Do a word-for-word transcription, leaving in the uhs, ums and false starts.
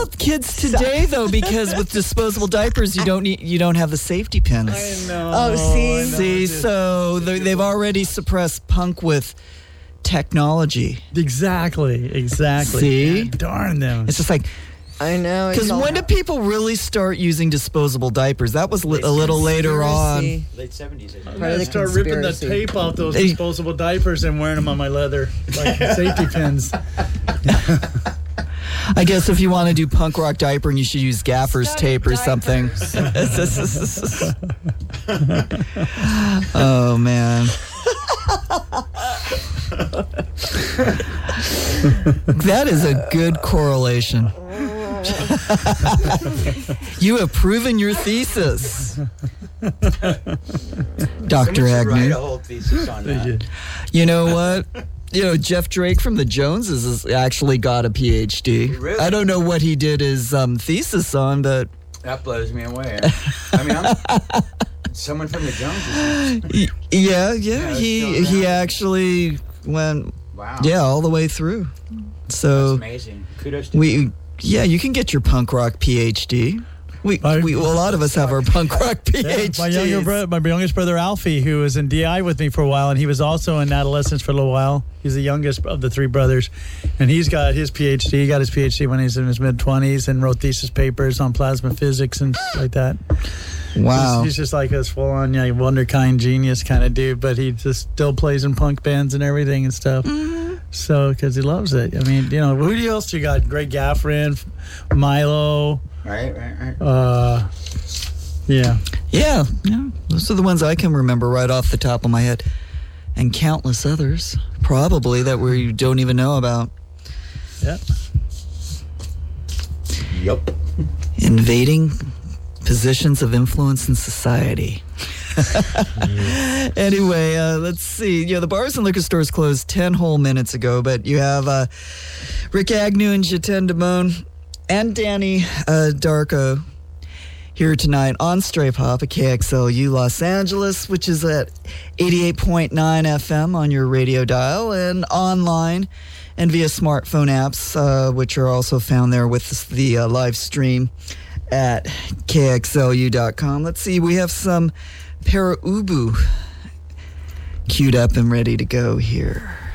kids today though, because with disposable diapers, you don't need, you don't have the safety pins. I know. Oh, see? I know. See, Just- so they- they've already suppressed punk with technology. Exactly, exactly. See? Yeah, darn them. It's just like, I know. it's because all when did people really start using disposable diapers? That was li- a little later on. conspiracy. Late seventies. I think. I'm Part of gonna the start ripping the conspiracy. tape off those They- disposable diapers and wearing them on my leather like safety pins. I guess if you want to do punk rock diapering, you should use gaffer's tape or something. Oh, man. That is a good correlation. You have proven your thesis, Doctor Someone should write Agnew. a whole thesis on that. You know what? You know, Jeff Drake from the Joneses has actually got a P H D. Really? I don't know what he did his um, thesis on, but That blows me away. I mean, I'm, someone from the Joneses. y- yeah, yeah, Yeah, it's he still he around. actually went, Wow. yeah, all the way through. That's So amazing. Kudos to we, yeah, you can get your punk rock P H D. We, I- we well, a lot of us have our punk rock P H Ds. Yeah, my younger brother, my youngest brother Alfie, who was in D I with me for a while, and he was also in adolescence for a little while. He's the youngest of the three brothers, and he's got his P H D. He got his P H D when he was in his mid twenties, and wrote thesis papers on plasma physics and stuff like that. Wow. He's, he's just like this full-on, yeah, wonderkind genius kind of dude, but he just still plays in punk bands and everything and stuff. So, because he loves it. I mean, you know, who else you got? Greg Gaffrin, Milo. Right, right, right. Uh, yeah. Yeah, yeah, those are the ones I can remember right off the top of my head, and countless others probably that we don't even know about. Yeah. Yup. Invading positions of influence in society. Anyway, uh, let's see. You know, the bars and liquor stores closed ten whole minutes ago, but you have uh, Rick Agnew and Jiten Damone and Danny uh, Darko here tonight on Stray Pop at K X L U Los Angeles, which is at eighty-eight point nine F M on your radio dial, and online and via smartphone apps, uh, which are also found there with the uh, live stream at K X L U dot com. Let's see, we have some Para Ubu queued up and ready to go here.